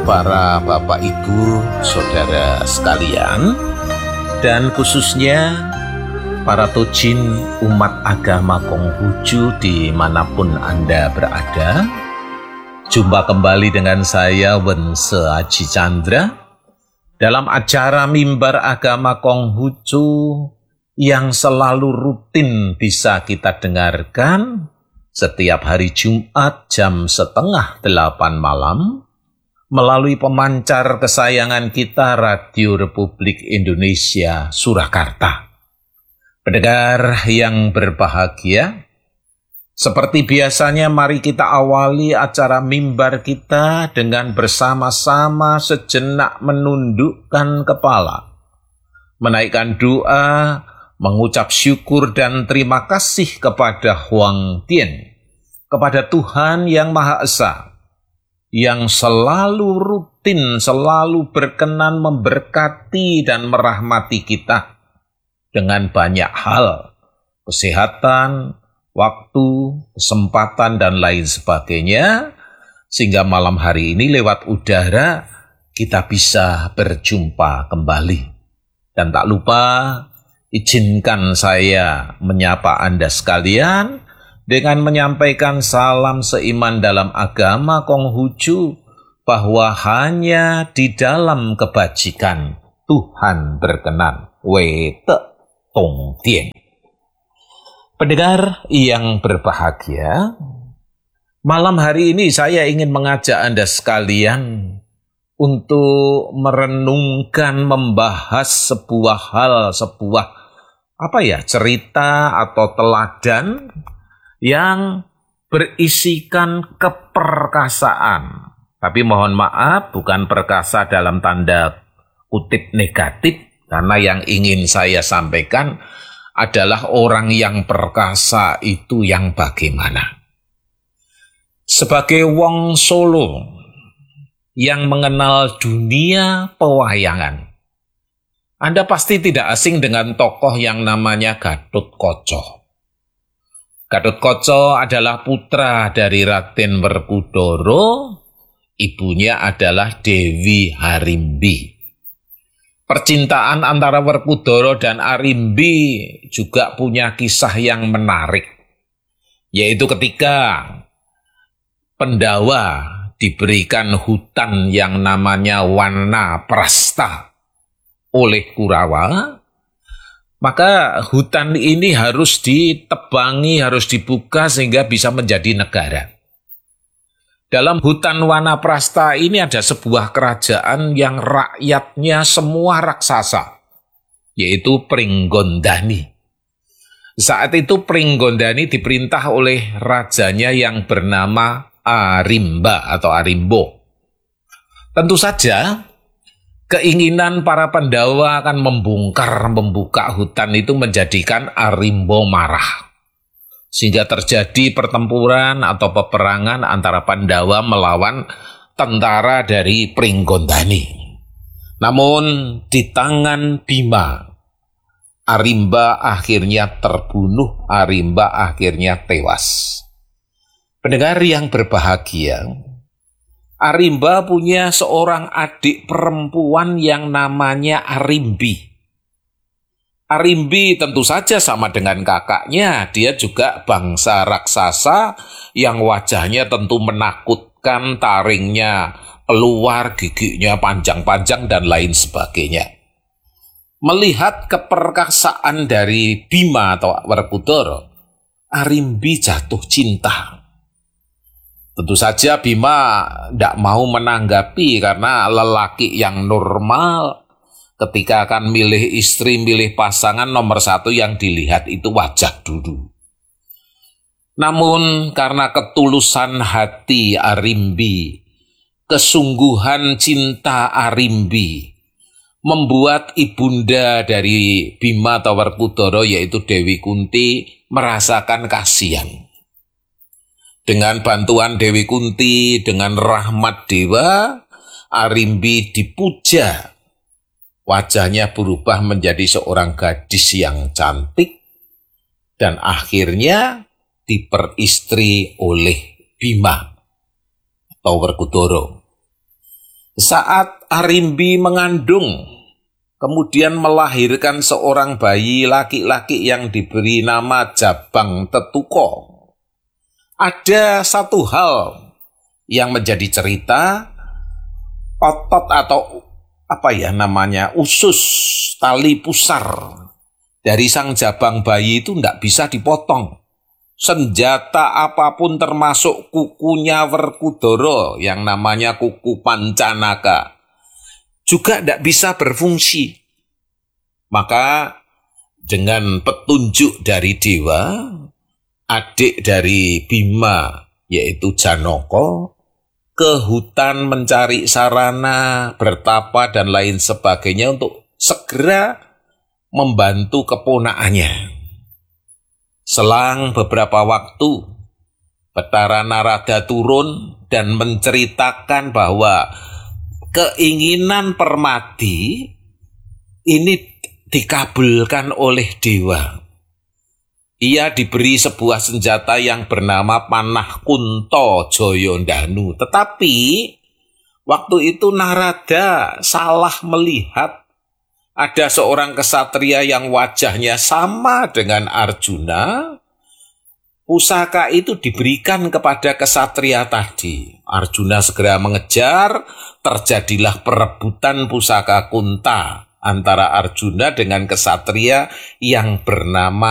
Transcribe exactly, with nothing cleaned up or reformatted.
para Bapak Ibu, Saudara sekalian, dan khususnya para tojin umat agama Konghucu dimanapun Anda berada. Jumpa kembali dengan saya Wense Aji Chandra dalam acara Mimbar Agama Konghucu yang selalu rutin bisa kita dengarkan setiap hari Jumat jam setengah delapan malam melalui pemancar kesayangan kita Radio Republik Indonesia Surakarta. Pendengar yang berbahagia, seperti biasanya mari kita awali acara mimbar kita dengan bersama-sama sejenak menundukkan kepala, menaikkan doa, mengucap syukur dan terima kasih kepada Huang Tian, kepada Tuhan Yang Maha Esa, yang selalu rutin, selalu berkenan memberkati dan merahmati kita dengan banyak hal, kesehatan, waktu, kesempatan, dan lain sebagainya, sehingga malam hari ini lewat udara kita bisa berjumpa kembali. Dan tak lupa, izinkan saya menyapa Anda sekalian dengan menyampaikan salam seiman dalam agama Konghucu, bahwa hanya di dalam kebajikan Tuhan berkenan. Wete Tong Tien. Pendengar yang berbahagia, malam hari ini saya ingin mengajak Anda sekalian untuk merenungkan, membahas sebuah hal, sebuah apa ya, cerita atau teladan yang berisikan keperkasaan. Tapi mohon maaf, bukan perkasa dalam tanda kutip negatif, karena yang ingin saya sampaikan adalah orang yang perkasa itu yang bagaimana. Sebagai wong Solo yang mengenal dunia pewayangan, Anda pasti tidak asing dengan tokoh yang namanya Gatotkaca. Gatotkaca adalah putra dari Raden Werkudara, ibunya adalah Dewi Harimbi. Percintaan antara Werkudara dan Arimbi juga punya kisah yang menarik, yaitu ketika Pendawa diberikan hutan yang namanya Wanaprastha oleh Kurawa, maka hutan ini harus ditebangi, harus dibuka sehingga bisa menjadi negara. Dalam hutan Wanaprastha ini ada sebuah kerajaan yang rakyatnya semua raksasa, yaitu Pringgondani. Saat itu Pringgondani diperintah oleh rajanya yang bernama Arimba atau Arimbo. Tentu saja keinginan para Pandawa akan membongkar, membuka hutan itu menjadikan Arimbo marah. Sehingga terjadi pertempuran atau peperangan antara Pandawa melawan tentara dari Pringgondani. Namun di tangan Bima, Arimba akhirnya terbunuh, Arimba akhirnya tewas. Pendengar yang berbahagia, Arimba punya seorang adik perempuan yang namanya Arimbi. Arimbi tentu saja sama dengan kakaknya, dia juga bangsa raksasa yang wajahnya tentu menakutkan, taringnya keluar, giginya panjang-panjang dan lain sebagainya. Melihat keperkasaan dari Bima atau Werkudara, Arimbi jatuh cinta. Tentu saja Bima tidak mau menanggapi karena lelaki yang normal ketika akan milih istri, milih pasangan, nomor satu yang dilihat itu wajah dulu. Namun karena ketulusan hati Arimbi, kesungguhan cinta Arimbi, membuat ibunda dari Bima atau Werkudara yaitu Dewi Kunti merasakan kasihan. Dengan bantuan Dewi Kunti, dengan rahmat dewa, Arimbi dipuja. Wajahnya berubah menjadi seorang gadis yang cantik dan akhirnya diperistri oleh Bima atau Werkudara. Saat Arimbi mengandung, kemudian melahirkan seorang bayi laki-laki yang diberi nama Jabang Tetuko, ada satu hal yang menjadi cerita. Otot atau apa ya namanya, usus tali pusar dari sang jabang bayi itu tidak bisa dipotong. Senjata apapun termasuk kukunya Werkudara yang namanya kuku Pancanaka juga tidak bisa berfungsi. Maka dengan petunjuk dari dewa, adik dari Bima yaitu Janaka ke hutan mencari sarana, bertapa dan lain sebagainya untuk segera membantu keponakannya. Selang beberapa waktu, Betara Narada turun dan menceritakan bahwa keinginan Permati ini dikabulkan oleh dewa. Ia diberi sebuah senjata yang bernama panah Kunto Joyondanu. Tetapi waktu itu Narada salah melihat ada seorang kesatria yang wajahnya sama dengan Arjuna. Pusaka itu diberikan kepada kesatria tadi. Arjuna segera mengejar, terjadilah perebutan pusaka Kunta antara Arjuna dengan kesatria yang bernama